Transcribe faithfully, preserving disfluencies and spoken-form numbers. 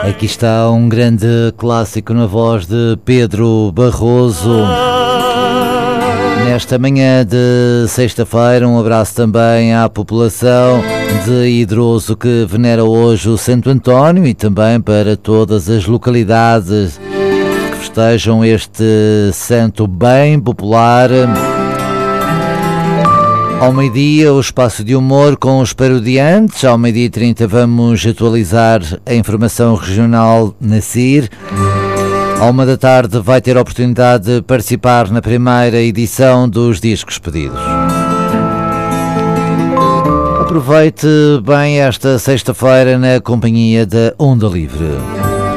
Aqui está um grande clássico na voz de Pedro Barroso. Nesta manhã de sexta-feira, um abraço também à população de Hidroso que venera hoje o Santo António e também para todas as localidades que festejam este santo bem popular. Ao meio-dia, o espaço de humor com os parodiantes. Ao meio-dia e trinta vamos atualizar a informação regional na C I R. À uma da tarde vai ter a oportunidade de participar na primeira edição dos Discos Pedidos. Aproveite bem esta sexta-feira na companhia da Onda Livre.